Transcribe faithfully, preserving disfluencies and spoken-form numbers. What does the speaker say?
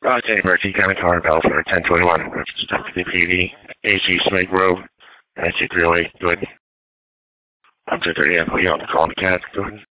Uh, Danny Murphy, County Car Bell for ten twenty-one. The P D, A C Snake Road. That's it really good. I'm just, yeah, we on the call cat. Good.